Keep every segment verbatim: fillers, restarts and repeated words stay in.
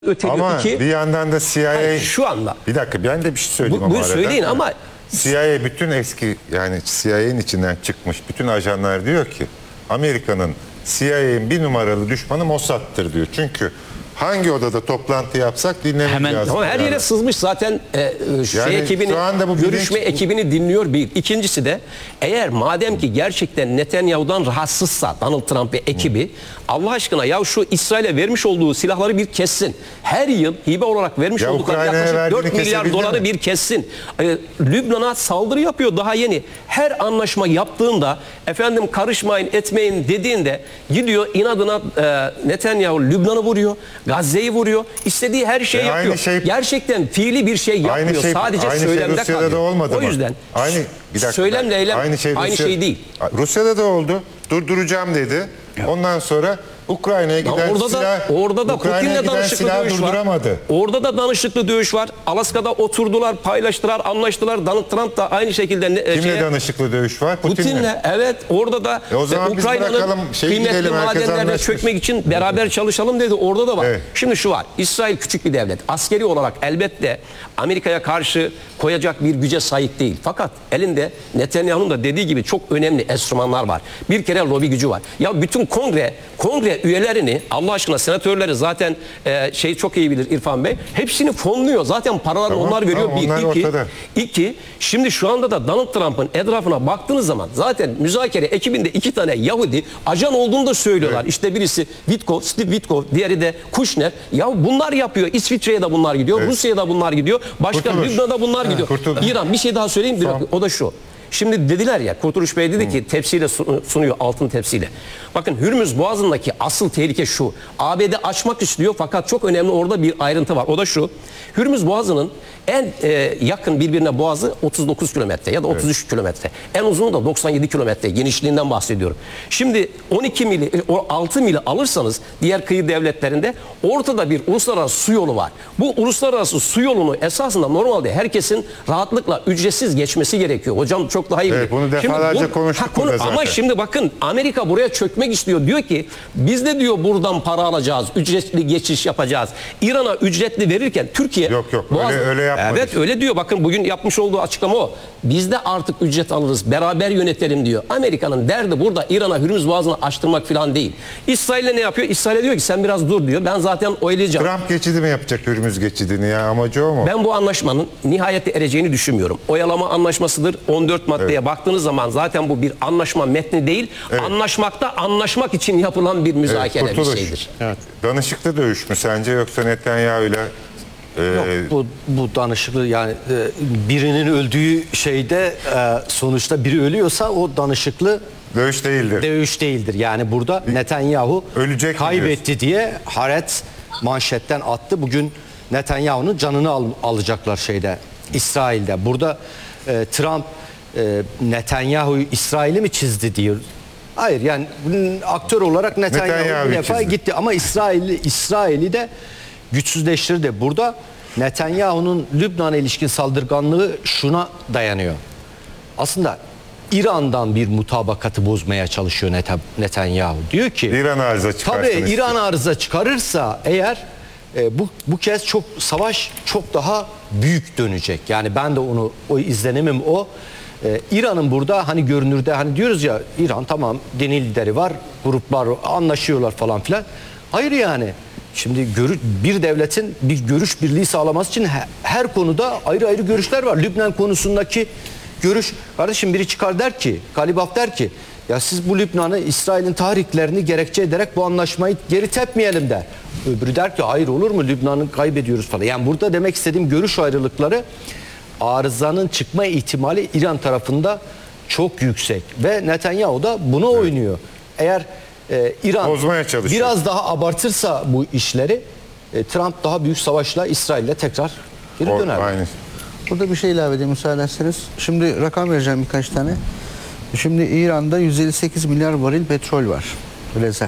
Öteki, ama iki, bir yandan da C I A... hayır, şu anda. Bir dakika ben de bir şey söyleyeyim Bu, ama bunu söyleyin arada. ama... C I A bütün eski yani C I A'nin içinden çıkmış bütün ajanlar diyor ki Amerika'nın C I A'nin bir numaralı düşmanı Mossad'tır diyor. Çünkü hangi odada toplantı yapsak dinlemek Hemen, lazım. Ama her yere yani. sızmış zaten e, şey Yani ekibini, şu anda bu görüşme bilinç- ekibini dinliyor bir. İkincisi de eğer madem ki gerçekten Netanyahu'dan rahatsızsa Donald Trump ve ekibi Allah aşkına ya şu İsrail'e vermiş olduğu silahları bir kessin. Her yıl hibe olarak vermiş Ya oldukları Ukrayna'ya yaklaşık dört verdiğini milyar kesebildi doları mi? bir kessin. E, Lübnan'a saldırı yapıyor daha yeni. Her anlaşma yaptığında efendim karışmayın etmeyin dediğinde gidiyor inadına e, Netanyahu Lübnan'ı vuruyor. Gazze'yi vuruyor. İstediği her şeyi E, aynı yapıyor. şey- Gerçekten fiili bir şey yapmıyor. Aynı şey, Sadece aynı şey söylemde Rusya'da kalıyor. da olmadı o mı? yüzden aynı, bir dakika, söylemle eylem aynı şey, aynı Rusya- şey değil. Rusya'da da oldu. Durduracağım dedi. Ondan sonra Ukrayna'ya Ya giden orada silah, da orada da Ukrayna'ya Putin'le giden danışıklı silah dövüş var. durduramadı. Orada da danışıklı dövüş var. Alaska'da oturdular, paylaştılar, anlaştılar. Donald Trump da aynı şekilde ne- Kimle şeye, danışıklı dövüş var? Putin'le. Putin'le evet orada da E o zaman e, biz bırakalım, Ukrayna'nın şey kıymetli gidelim, herkes madenlerine anlaşmış. çökmek için beraber çalışalım dedi. Orada da var. Evet. Şimdi şu var. İsrail küçük bir devlet. Askeri olarak elbette Amerika'ya karşı koyacak bir güce sahip değil. Fakat elinde Netanyahu'nun da dediği gibi çok önemli enstrümanlar var. Bir kere lobi gücü var. Ya bütün kongre kongre üyelerini Allah aşkına senatörleri zaten e, şey çok iyi bilir İrfan Bey. Hepsini fonluyor. Zaten paraları Tamam, onlar veriyor. tamam, bir, onlar iki, ortada. iki. Şimdi şu anda da Donald Trump'ın etrafına baktığınız zaman zaten müzakere ekibinde iki tane Yahudi ajan olduğunu da söylüyorlar. Evet. İşte birisi Witkoff, Steve Witkoff, diğeri de Kushner. Ya bunlar yapıyor. İsviçre'ye de bunlar gidiyor. Evet. Rusya'ya da bunlar gidiyor. Başka Kurtuluş. Lübnan'da bunlar Ha, gidiyor. kurtuluş. İran bir şey daha söyleyeyim. Bir Tamam. dakika. O da şu. Şimdi dediler ya Kurtuluş Bey dedi ki tepsiyle sun- sunuyor altın tepsiyle. Bakın Hürmüz Boğazı'ndaki asıl tehlike şu. A B D açmak istiyor fakat çok önemli orada bir ayrıntı var. O da şu. Hürmüz Boğazı'nın en e, yakın birbirine boğazı otuz dokuz kilometre ya da otuz üç kilometre. En uzunu da doksan yedi kilometre genişliğinden bahsediyorum. Şimdi on iki mili, e, o altı mili alırsanız diğer kıyı devletlerinde ortada bir uluslararası su yolu var. Bu uluslararası su yolunu esasında normalde herkesin rahatlıkla ücretsiz geçmesi gerekiyor. Hocam çok daha iyi Evet, bilir. bunu defalarca konuştuk konu, burada zaten. ama şimdi bakın Amerika buraya çökmek istiyor. Diyor ki biz de diyor buradan para alacağız. Ücretli geçiş yapacağız. İran'a ücretli verirken Türkiye... Yok, yok, öyle- öyle yapmadık. Evet öyle diyor. Bakın bugün yapmış olduğu açıklama o. Biz de artık ücret alırız. Beraber yönetelim diyor. Amerika'nın derdi burada İran'a Hürmüz Boğazı'nı açtırmak falan değil. İsrail'e ne yapıyor? İsrail'e diyor ki sen biraz dur diyor. Ben zaten oylayacağım. Trump geçidi mi yapacak Hürmüz geçidini ya? Amacı o mu? Ben bu anlaşmanın nihayete ereceğini düşünmüyorum. Oyalama anlaşmasıdır. on dört maddeye Evet. baktığınız zaman zaten bu bir anlaşma metni değil. Evet. Anlaşmakta anlaşmak için yapılan bir müzakere Evet, bir Kurtuluş. şeydir. Evet. Danışıklı dövüş mü sence yoksa Netanyahu ile e, Yok, bu, bu danışıklı yani e, birinin öldüğü şeyde e, sonuçta biri ölüyorsa o danışıklı dövüş değildir? dövüş değildir. Yani burada Netanyahu Ölecek mi kaybetti diye Haaretz manşetten attı. Bugün Netanyahu'nun canını al, alacaklar şeyde İsrail'de. Burada e, Trump e, Netanyahu'yu İsrail'i mi çizdi diyor. Hayır yani bunun aktör olarak Netanyahu, Netanyahu'yu bir defa çizdi. gitti ama İsrail'i İsrail'i de güçsüzleştirdi. Burada Netanyahu'nun Lübnan'a ilişkin saldırganlığı şuna dayanıyor. Aslında İran'dan bir mutabakatı bozmaya çalışıyor Net- Netanyahu. Diyor ki İran arıza çıkarsın tabii istiyor. İran arıza çıkarırsa eğer e, bu bu kez çok savaş çok daha büyük dönecek. Yani ben de onu o izlenimim o. E, İran'ın burada hani görünürde hani diyoruz ya İran tamam dini lideri var, gruplar anlaşıyorlar falan filan. Hayır yani. Şimdi görü, bir devletin bir görüş birliği sağlaması için her, her konuda ayrı ayrı görüşler var. Lübnan konusundaki görüş, kardeşim biri çıkar der ki, Galibaf der ki ya siz bu Lübnan'ı İsrail'in tahriklerini gerekçe ederek bu anlaşmayı geri tepmeyelim der. Öbürü der ki hayır olur mu Lübnan'ı kaybediyoruz falan. Yani burada demek istediğim görüş ayrılıkları arızanın çıkma ihtimali İran tarafında çok yüksek ve Netanyahu da buna oynuyor. Eğer e, İran Bozmaya çalışıyor. biraz daha abartırsa bu işleri e, Trump daha büyük savaşla İsrail'le tekrar geri O- döner. aynı. Burada bir şey ilave edeyim müsaade ederseniz. Şimdi rakam vereceğim birkaç tane. Şimdi İran'da yüz elli sekiz milyar varil petrol var. Rezerv.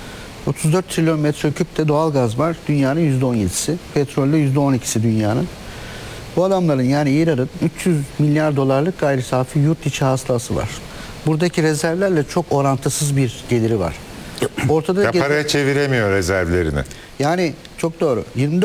otuz dört trilyon metreküp de doğal gaz var. Dünyanın yüzde on yedisi. Petrolde yüzde on ikisi dünyanın. Bu adamların yani İran'ın üç yüz milyar dolarlık gayri safi yurt içi hasılası var. Buradaki rezervlerle çok orantısız bir geliri var. Ortada Ya geze- paraya çeviremiyor rezervlerini. yani çok doğru. yirmi dört